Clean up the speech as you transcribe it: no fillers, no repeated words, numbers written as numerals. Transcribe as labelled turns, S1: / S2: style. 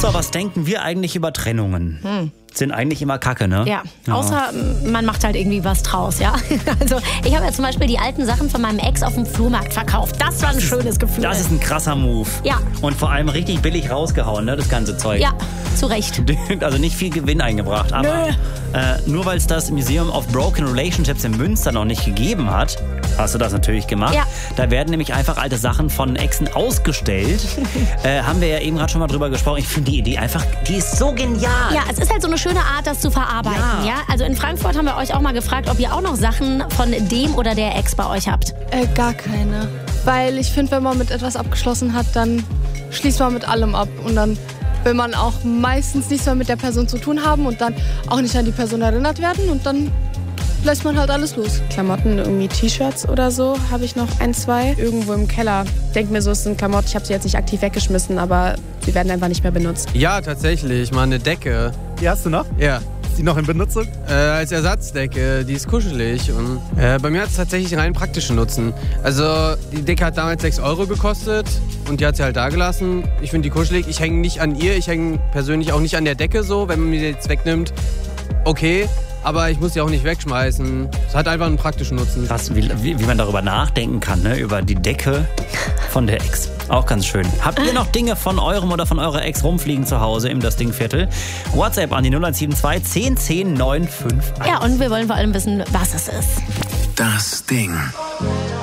S1: So, was denken wir eigentlich über Trennungen? Sind eigentlich immer Kacke, ne?
S2: Ja, außer man macht halt irgendwie was draus, ja. Also ich habe ja zum Beispiel die alten Sachen von meinem Ex auf dem Flohmarkt verkauft. Das war ein schönes Gefühl.
S1: Das ist ein krasser Move.
S2: Ja.
S1: Und vor allem richtig billig rausgehauen, ne, das ganze Zeug.
S2: Ja, zu Recht.
S1: Also nicht viel Gewinn eingebracht. Aber nur weil es das Museum of Broken Relationships in Münster noch nicht gegeben hat, hast du das natürlich gemacht.
S2: Ja.
S1: Da werden nämlich einfach alte Sachen von Exen ausgestellt. Haben wir ja eben gerade schon mal drüber gesprochen. Ich finde die Idee einfach, die ist so genial.
S2: Ja, es ist halt so eine schöne Art, das zu verarbeiten. Ja. Also in Frankfurt haben wir euch auch mal gefragt, ob ihr auch noch Sachen von dem oder der Ex bei euch habt.
S3: Gar keine. Weil ich finde, wenn man mit etwas abgeschlossen hat, dann schließt man mit allem ab. Und dann will man auch meistens nichts mehr mit der Person zu tun haben und dann auch nicht an die Person erinnert werden. Und dann lässt man halt alles los.
S4: Klamotten, irgendwie T-Shirts oder so, habe ich noch 1, 2 irgendwo im Keller. Ich denke mir so, es sind Klamotten, ich habe sie jetzt nicht aktiv weggeschmissen, aber sie werden einfach nicht mehr benutzt.
S5: Ja, tatsächlich, mal eine Decke.
S6: Die hast du noch?
S5: Ja.
S6: Ist die noch in Benutzung?
S5: Als Ersatzdecke, die ist kuschelig und bei mir hat es tatsächlich einen rein praktischen Nutzen. Also die Decke hat damals 6 € gekostet und die hat sie halt da gelassen. Ich finde die kuschelig, ich hänge nicht an ihr, ich hänge persönlich auch nicht an der Decke so, wenn man mir die jetzt wegnimmt, okay. Aber ich muss sie auch nicht wegschmeißen. Es hat einfach einen praktischen Nutzen.
S1: Krass, wie man darüber nachdenken kann, ne? Über die Decke von der Ex. Auch ganz schön. Habt ihr noch Dinge von eurem oder von eurer Ex rumfliegen zu Hause im Das Ding-Viertel? WhatsApp an die 0172 10 10 951.
S2: Ja, und wir wollen vor allem wissen, was es ist.
S7: Das Ding.